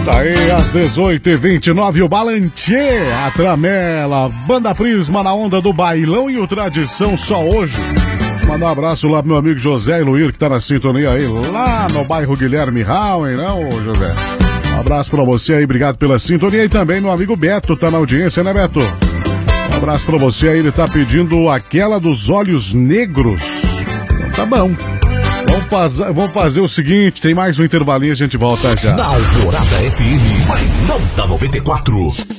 Aí às 18h29 o Balantier, a Tramela, Banda Prisma na onda do bailão e o Tradição só hoje. Mandar um abraço lá pro meu amigo José Luir, que tá na sintonia aí, lá no bairro Guilherme Rauen, não, José? Um abraço pra você aí, obrigado pela sintonia. E também meu amigo Beto tá na audiência, né, Beto? Um abraço pra você aí, ele tá pedindo aquela dos olhos negros. Então tá bom. Vamos fazer o seguinte, tem mais um intervalinho, a gente volta já. Na Alvorada FM, Bailão da 94.